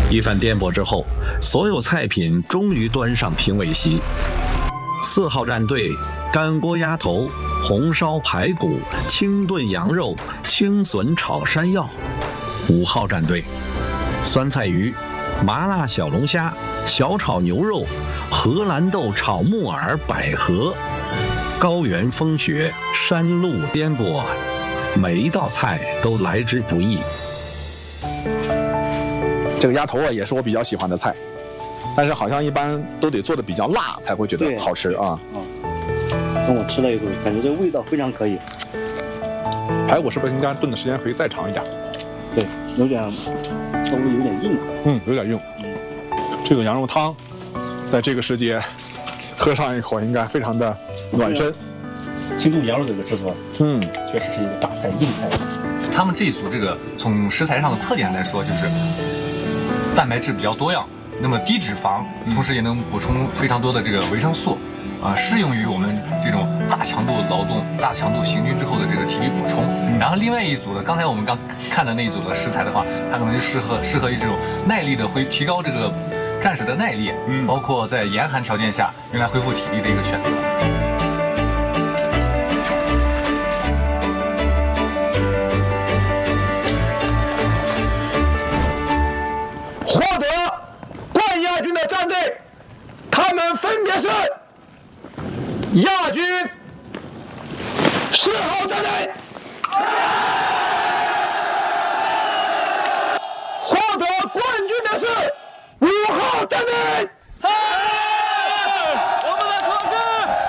一番颠簸之后，所有菜品终于端上评委席。4号战队干锅鸭头、红烧排骨、清炖羊肉、青笋炒山药；5号战队酸菜鱼、麻辣小龙虾、小炒牛肉、荷兰豆炒木耳百合。高原风雪，山路颠簸，每一道菜都来之不易。 这个鸭头啊，也是我比较喜欢的菜，但是好像一般都得做的比较辣才会觉得好吃啊。 等我吃了以后，感觉这个味道非常可以。 排骨是不是应该炖的时间可以再长一点？ 对，有点稍微有点硬。 有点硬。这个羊肉汤，在这个时节喝上一口，应该非常的暖身。 清炖羊肉这个制作，确实是一个大菜硬菜。 他们这一组这个从食材上的特点来说，就是蛋白质比较多样，那么低脂肪，同时也能补充非常多的这个维生素，适用于我们这种大强度劳动、大强度行军之后的这个体力补充。然后另外一组的，刚才我们刚看的那一组的食材的话，它可能就适合于这种耐力的，会提高这个战士的耐力，包括在严寒条件下用来恢复体力的一个选择。 获得冠亚军的战队，他们分别是亚军4号战队。